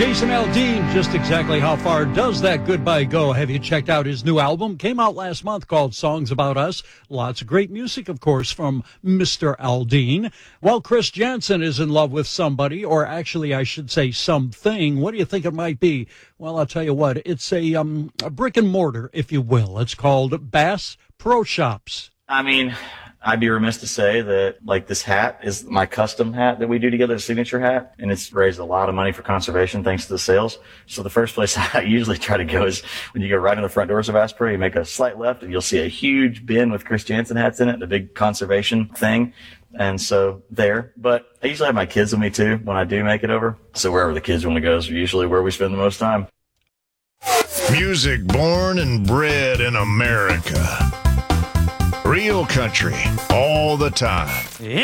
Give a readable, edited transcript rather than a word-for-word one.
Jason Aldean, just exactly how far does that goodbye go? Have you checked out his new album? Came out last month called Songs About Us. Lots of great music, of course, from Mr. Aldean. Well, Chris Janson is in love with somebody, or actually I should say something. What do you think it might be? Well, I'll tell you what. It's a brick and mortar, if you will. It's called Bass Pro Shops. I mean, I'd be remiss to say that, like, this hat is my custom hat that we do together, a signature hat, and it's raised a lot of money for conservation thanks to the sales. So the first place I usually try to go is when you go right in the front doors of Bass Pro, you make a slight left and you'll see a huge bin with Chris Janson hats in it and a big conservation thing. And so there, but I usually have my kids with me too when I do make it over. So wherever the kids want to go is usually where we spend the most time. Music born and bred in America. Real country all the time.